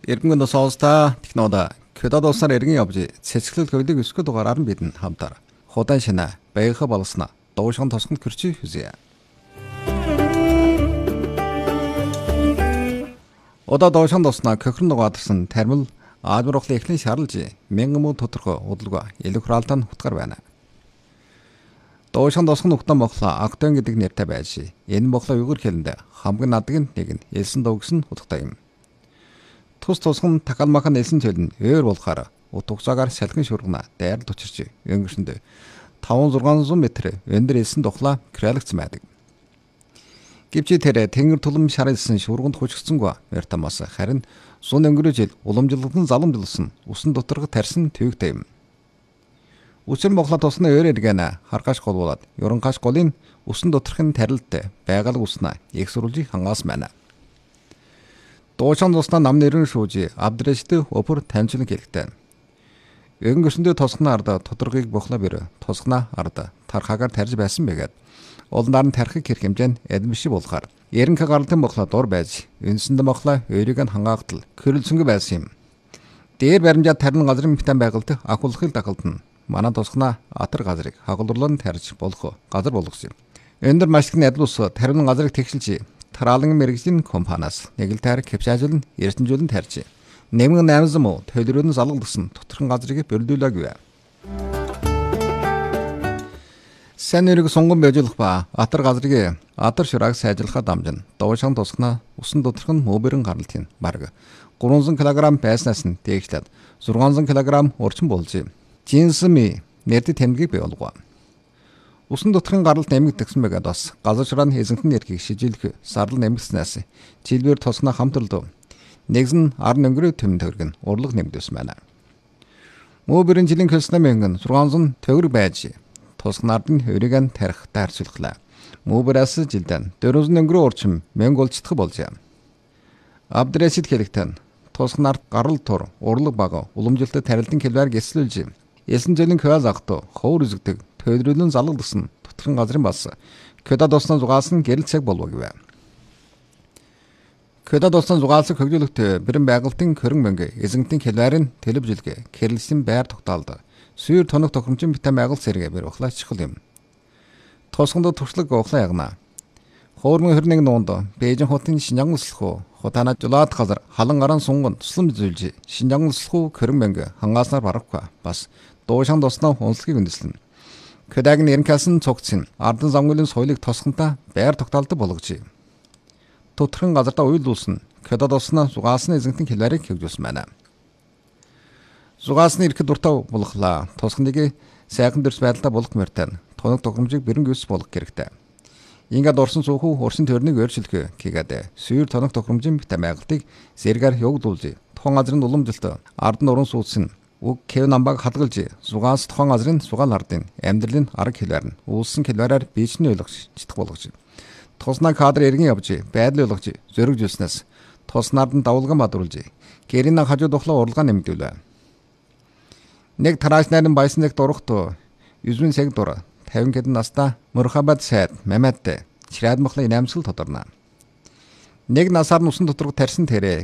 Иргэн сонсоо технологи көдөд усаар иргэн явж цэцгэлэл хөвлөг өсгөх дугаараар нь бид хамтар худан шинэ баяха болсноо дуушхан тосгонд кэрчи хүзье. Одоо дуушхан тосноо көхрөн дугаарсан тармил аажмархлын эхлэн шарлж мянган муу тодорхой удалгаа элэг хураалтан хутгаар байна. Дуушхан тосгон нухтан моглоо актон гэдэг нэртэй байж энэ моглоо уйгур хэлэнд хамгийн надаг нэг нь элсэн дуугс нь хутгатай юм. Тус тусган такалмахан элсэн төлн өөр болохоор утгацаагаар салхин шургана дайрал тучирч өнгөрсөнд 500-600 м өндөр элсэн тухлаа кралгц байдаг. Гэвч тэр тэнгэр тулам шарилсан шурганд хүчгцсэнгүй мертамас харин сун өнгөрөж уламжлалтан заламжлсан усан доторх тарсан төвөгтэй юм. Үсэр моглоо тусны өөр эргэнэ харгаш голуулаад юранхаш голын усан доторхын тарилттай байгаль уснаа их сурвалжийг хангаас байна. Дуушхан туснаа нам нэрэн шүүж авдрэштэй өпөр таньчлан хэлэхтэй. Өнгөрсөндөө тосгоно ард тодорхойг бохлоо бэр тосгоно ард тархаагаар тарж байсан байгаад улнаар нь тархиг хэрэг хэмжээнд эдмши болохоор ерөнхий гаралтын бохлоо дур байж өнсөнд моглоо өөрийг нь хангаагдал körөлсөнгө байсан юм. Дээр баримжаа тарин газрын битэн байгальд ахуулахыг дагалдана. Манай тосгоно атар газрыг хагуулрлан тарж болох газар болгосон юм. Өндөр маш их найдвус тарин газрыг тэгшилж тараалан мэрэгжлийн компаниас нэг л тайр кэпшаажлан эрдэнэжүүлэн тарьж нэмгэн 800 муу төлрөөд нь залгалсан тодорхой газрыг бөлдүүлэг вэ. Сэн нэрийг сонгон бэжүүлэх ба атар газрыг атар шурааг сайжруулахад дамжин дуушхан тусгана усан доторх нь мөбөрөн гаралтын бараг 300 кг байснаас нь дээшлээд 600 кг урчин болж жинсми нэрдэд тэмдгийг бий болгоо. Усан доторхын гаралт нэмэгдсэн байгаад бас газар шурааны хэзэнтэн нэрхийг шижилэх сарлал нэмэгдснээс жилбэр тосгоно хамтралд нэгэн ар өнгөрөө төмөн төгрөг нь урлаг нэмэгдсэн байна. Мөбөрийн жилийн хөлснө мянган 600 төгрөг байж тосгоноор нь өрийг нь тарих таарчлахлаа. Мөбөрөөс жилдэн 400 өнгөрөө урчим мянга олцдох болжээ. Абдрэшид хэлэхтэн тосгоноор гарал тур урлаг бага уламжлалт тарилтын хэлбэр гэслүүлж элсэн жилийн хөл агтуу ховор үзэгдэг төлрөлөн залгалсан тодорхой газрын бас көдөд усны зугаас нь гэрэл цаг болов гэв. Көдөд усны зугаас хөгжүүлэгт бэрэн байгальтын хөрөн мөнгө эзэнтийн хэлбэрийн төлөвжлөг кэрлсэн байр тогтоолд сүйр тоног тохиромжийн битэн байгуулт зэрэг бэр ухлаач чухал юм. Тосгонд туршлага ухлаа ягна. Хоормын 21 нуунд Бээжин хотын Шинжаан улслах хутана жулаад газар халан гаран сунган туслам зүйлж Шинжаан улслах хөрөн мөнгө хангааснаар барахгүй бас дуушхан тосноо унслахыг үндэслэн. Көдөг нэрнкасан цогцсон ардан замгуулын соёлыг тосгонтой байр тогтоолдог болгож. Тодорхой газартаа уйлуулсан көдөд тосноо зугаасны эзэнтэн хэлбэрийг хөгжүүлсэн байна. Зугаасны ирэхэд дуртай болохлаа. Тосгоныг сайхан дөрс байдалтай болох мөртэн тоног тохиромжийг бэрэн gös болох хэрэгтэй. Ингээд орсон цөөхөн урсын төрнийг өөрчлөх гэгээд сүйр тоног тохиромжийн битэн байгальтыг зэргээр явуулж тухайн газрын уламжлалт ард нь уран суудсан үг кев намбаг хадгалж зугаас тухайн газрын сугаал ардын амьдралын арга хэлбэр нь уулсан хэлбэрээр бичний ойлгож читэх болгож. Тосноо кадр эргэн явж байдал ойлгож зөрөгжүүлснээс тосноор нь давалган бадруулж гэрийн хажуу тухлаа уралгаа нэмэгдүүлээ. Нэг тарааш найран байсан нэг дурахт 9 цаг дур 50 гэд настай Мөрхабад сайд Мамад чираад мохлын намсгал тодорно. Нэг насаар нь усан доторх тарьсан тэрэ